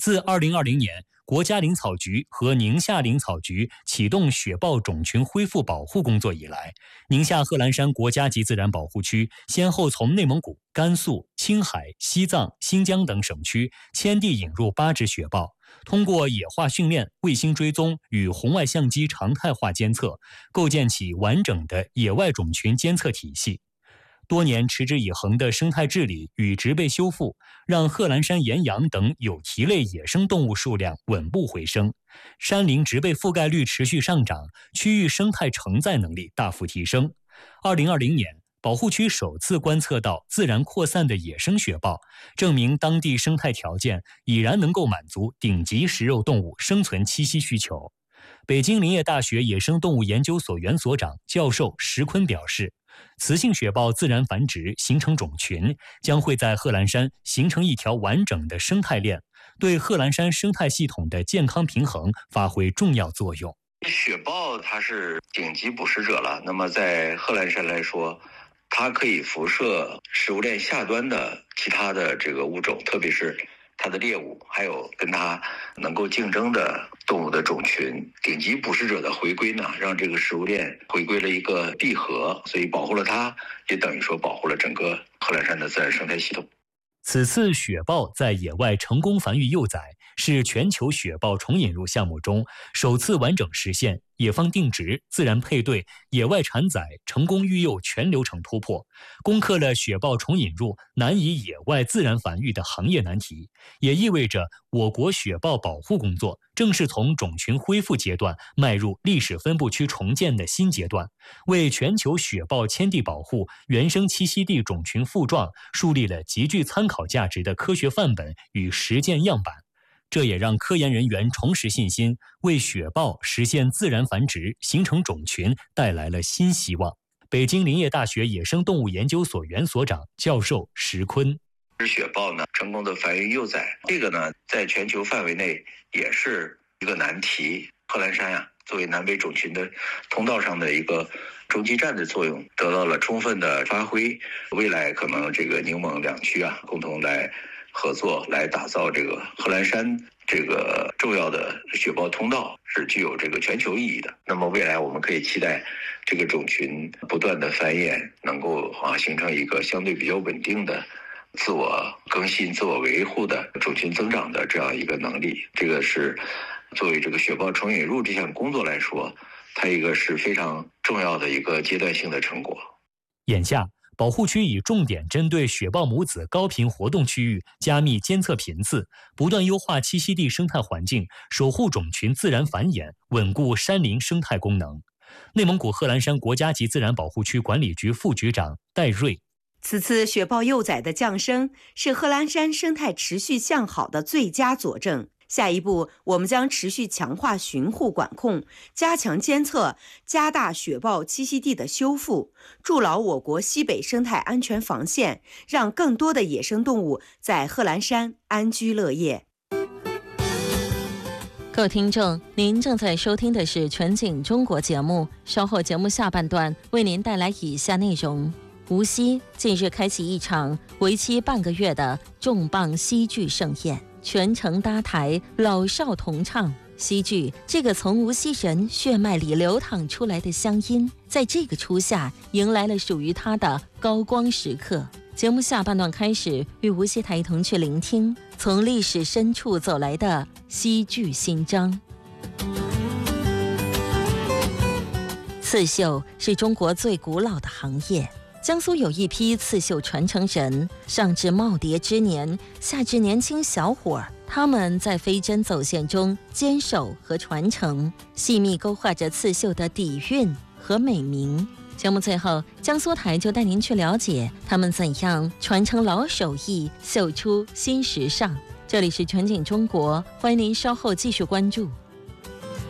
自2020年，国家林草局和宁夏林草局启动雪豹种群恢复保护工作以来，宁夏贺兰山国家级自然保护区先后从内蒙古、甘肃、青海、西藏、新疆等省区迁地引入8只雪豹，通过野化训练、卫星追踪与红外相机常态化监测，构建起完整的野外种群监测体系。多年持之以恒的生态治理与植被修复，让贺兰山岩羊等有蹄类野生动物数量稳步回升，山林植被覆盖率持续上涨，区域生态承载能力大幅提升。2020年，保护区首次观测到自然扩散的野生雪豹，证明当地生态条件已然能够满足顶级食肉动物生存栖息需求。北京林业大学野生动物研究所原所长、教授石坤表示，雌性雪豹自然繁殖形成种群，将会在贺兰山形成一条完整的生态链，对贺兰山生态系统的健康平衡发挥重要作用。 雪豹它是顶级捕食者了，那么在贺兰山来说，它可以辐射食物链下端的其他的这个物种，特别是它的猎物，还有跟它能够竞争的动物的种群。顶级捕食者的回归呢，让这个食物链回归了一个闭合，所以保护了它，也等于说保护了整个贺兰山的自然生态系统。 此次雪豹在野外成功繁育幼崽，是全球雪豹重引入项目中首次完整实现野放定植、自然配对、野外产崽、成功育幼全流程突破，攻克了雪豹重引入难以野外自然繁育的行业难题，也意味着我国雪豹保护工作正式从种群恢复阶段迈入历史分布区重建的新阶段，为全球雪豹迁地保护、原生栖息地种群复壮树立了极具参考价值的科学范本与实践样板。这也让科研人员重拾信心，为雪豹实现自然繁殖、形成种群带来了新希望。北京林业大学野生动物研究所原所长、教授石坤： 雪豹呢成功的繁育幼崽，这个呢在全球范围内也是一个难题。贺兰山呀，作为南北种群的通道上的一个中继站的作用得到了充分的发挥。未来可能这个宁蒙两区啊，共同来合作，来打造这个贺兰山这个重要的雪豹通道，是具有这个全球意义的。那么未来我们可以期待这个种群不断的繁衍，能够形成一个相对比较稳定的自我更新、自我维护的种群增长的这样一个能力。这个是作为这个雪豹重引入这项工作来说，它一个是非常重要的一个阶段性的成果。 眼下，保护区已重点针对雪豹母子高频活动区域加密监测频次，不断优化栖息地生态环境，守护种群自然繁衍，稳固山林生态功能。内蒙古贺兰山国家级自然保护区管理局副局长戴瑞： 此次雪豹幼崽的降生是贺兰山生态持续向好的最佳佐证。下一步，我们将持续强化巡护管控，加强监测，加大雪豹栖息地的修复，筑牢我国西北生态安全防线，让更多的野生动物在贺兰山安居乐业。 各位听众，您正在收听的是全景中国节目，稍后节目下半段为您带来以下内容。无锡近日开启一场为期半个月的重磅戏剧盛宴，全程搭台，老少同唱。戏剧这个从无锡人血脉里流淌出来的乡音，在这个初夏迎来了属于它的高光时刻。节目下半段开始，与无锡台一同去聆听从历史深处走来的戏剧新章。刺绣是中国最古老的行业，江苏有一批刺绣传承人，上至耄耋之年，下至年轻小伙儿，他们在飞针走线中坚守和传承，细密勾画着刺绣的底蕴和美名。节目最后，江苏台就带您去了解他们怎样传承老手艺，绣出新时尚。这里是全景中国，欢迎您稍后继续关注。